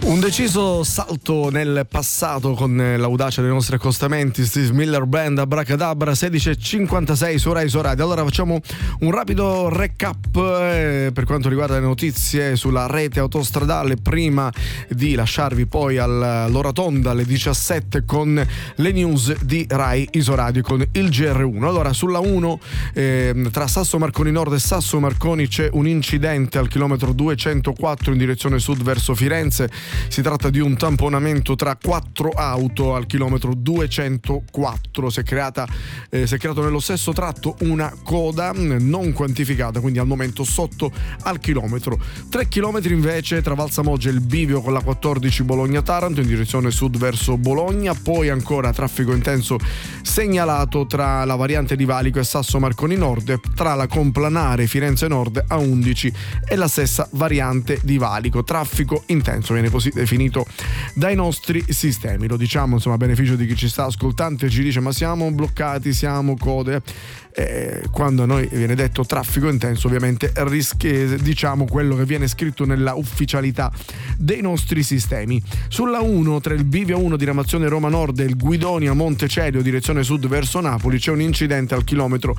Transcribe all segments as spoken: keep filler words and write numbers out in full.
Un deciso salto nel passato con l'audacia dei nostri accostamenti. Steve Miller Band, Abracadabra, sedici e cinquantasei su Rai Radio. Allora facciamo un rapido recap eh, per quanto riguarda le notizie sulla rete autostradale, prima di lasciarvi poi all'Oratonda alle diciassette con le news di Rai Isoradio con il G R uno. Allora sulla uno eh, tra Sasso Marconi Nord e Sasso Marconi c'è un incidente al chilometro duecentoquattro in direzione sud verso Firenze. Si tratta di un tamponamento tra quattro auto al chilometro duecentoquattro. Si è creata eh, si è creato nello stesso tratto una coda non quantificata, quindi al momento sotto al chilometro. Tre chilometri invece tra Valsamoggia e il bivio con la quattordici Bologna-Taranto in direzione sud verso Bologna. Poi ancora traffico intenso segnalato tra la variante di Valico e Sasso Marconi Nord, tra la complanare Firenze Nord A undici e la stessa variante di Valico. Traffico intenso viene così definito dai nostri sistemi, lo diciamo insomma a beneficio di chi ci sta ascoltando e ci dice ma siamo bloccati, siamo code. Eh, quando a noi viene detto traffico intenso, ovviamente rischi, diciamo quello che viene scritto nella ufficialità dei nostri sistemi. Sulla uno tra il bivio uno diramazione Roma Nord e il Guidonia Montecelio direzione sud verso Napoli c'è un incidente al chilometro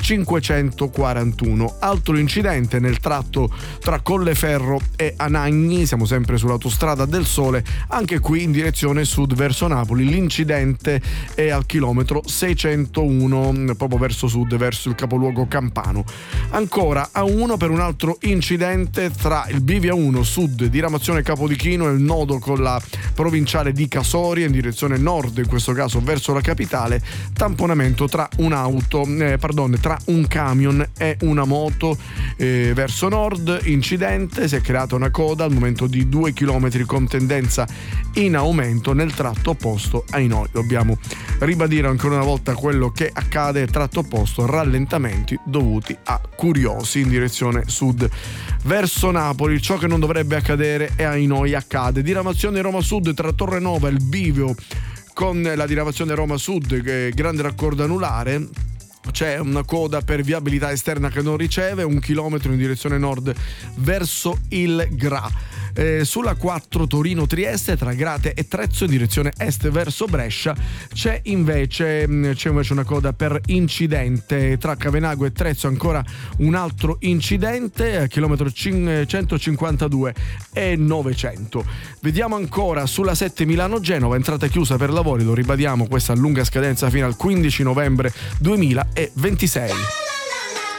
cinquecentoquarantuno. Altro incidente nel tratto tra Colleferro e Anagni, siamo sempre sull'autostrada del Sole, anche qui in direzione sud verso Napoli. L'incidente è al chilometro seicentouno proprio verso sud verso il capoluogo campano. Ancora A uno per un altro incidente tra il bivio uno sud diramazione Capodichino e il nodo con la provinciale di Casoria in direzione nord, in questo caso verso la capitale. Tamponamento tra un'auto eh, pardon tra un camion e una moto eh, verso nord. Incidente, si è creata una coda al momento di due chilometri con tendenza in aumento nel tratto opposto ai noi. Dobbiamo ribadire ancora una volta quello che accade: tratto opposto, rallentamenti dovuti a curiosi in direzione sud verso Napoli. Ciò che non dovrebbe accadere e ai noi accade. Diramazione Roma Sud tra Torre Nova e il bivio con la diramazione Roma Sud, che è grande raccordo anulare. C'è una coda per viabilità esterna che non riceve, un chilometro in direzione nord verso il Gra. Eh, sulla quattro Torino-Trieste tra Grate e Trezzo in direzione est verso Brescia c'è invece, c'è invece una coda per incidente tra Cavenago e Trezzo. Ancora un altro incidente a chilometro centocinquantadue e novecento. Vediamo ancora sulla sette Milano-Genova, entrata chiusa per lavori, lo ribadiamo, questa lunga scadenza fino al quindici novembre duemilaventisei.